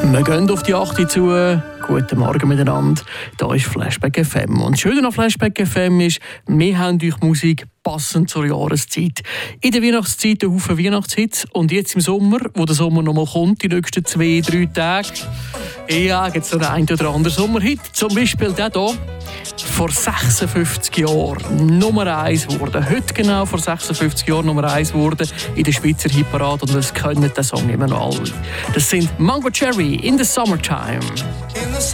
Wir gehen auf die 8 zu. Guten Morgen miteinander. Da ist Flashback FM. Und das Schöne an Flashback FM ist, wir haben euch Musik passend zur Jahreszeit. In der Weihnachtszeit ein Haufen Weihnachtshits. Und jetzt im Sommer, wo der Sommer noch mal kommt, die nächsten 2-3 Tage, ja, gibt es noch einen oder anderen Sommerhit. Zum Beispiel der hier. Vor 56 Jahren Nummer 1 wurde. Heute genau vor 56 Jahren Nummer 1 wurde in der Schweizer Hitparade. Und das können den Song immer noch alle. Das sind Mango Cherry in the Summertime. In the